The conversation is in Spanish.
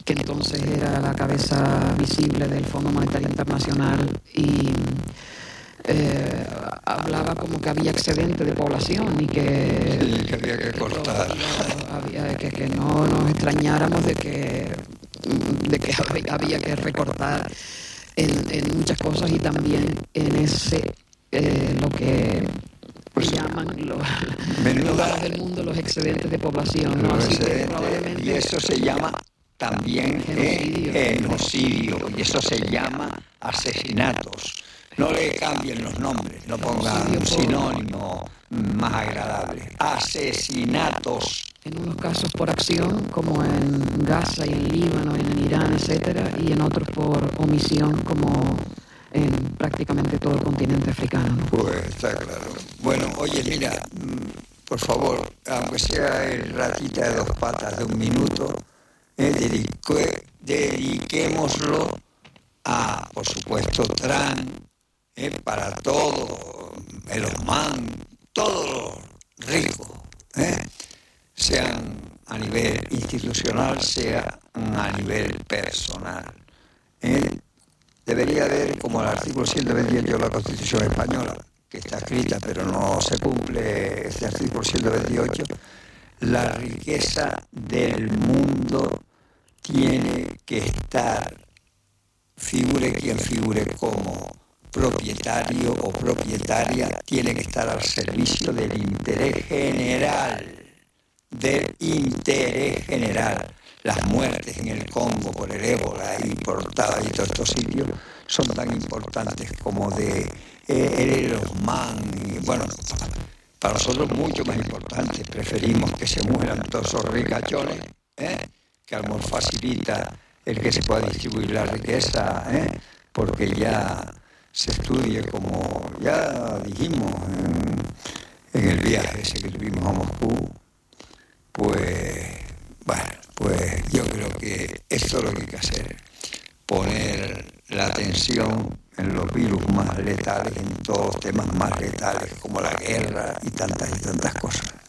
que entonces era la cabeza visible del Fondo Monetario Internacional, y hablaba como que había excedente de población y que, sí, que había que cortar. Que no nos extrañáramos de que había que recortar en muchas cosas, y también en ese lo que Pues, llaman los menuda, lados del mundo los excedentes de población, ¿no? los Así que excedentes, probablemente y eso se llama también genocidio, y eso se llama asesinatos. No le cambien los nombres, no pongan un sinónimo más agradable. Asesinatos. En unos casos por acción, como en Gaza y en Líbano, en Irán, etcétera, y en otros por omisión, como en prácticamente todo el continente africano, ¿no? Pues está claro. Bueno, oye, mira, por favor, aunque sea el ratita de 2 patas de 1 minuto, dediquémoslo a, por supuesto, Trump, para todo, el Osman, todos los ricos, sean a nivel institucional, sea a nivel personal. Debería haber, como el artículo 128 de la Constitución Española, que está escrita pero no se cumple este artículo 128, la riqueza del mundo tiene que estar, figure quien figure como propietario o propietaria, tiene que estar al servicio del interés general, Las muertes en el Congo por el ébola y por tal y todos estos sitios son tan importantes como de el Osman. Bueno, para nosotros mucho más importantes. Preferimos que se mueran todos esos ricachones, que a lo mejor facilita el que se pueda distribuir la riqueza, porque ya se estudie, como ya dijimos en el viaje ese que tuvimos a Moscú. Pues bueno, pues yo creo que esto es lo que hay que hacer, poner la atención en los virus más letales, en todos los temas más letales, como la guerra y tantas cosas.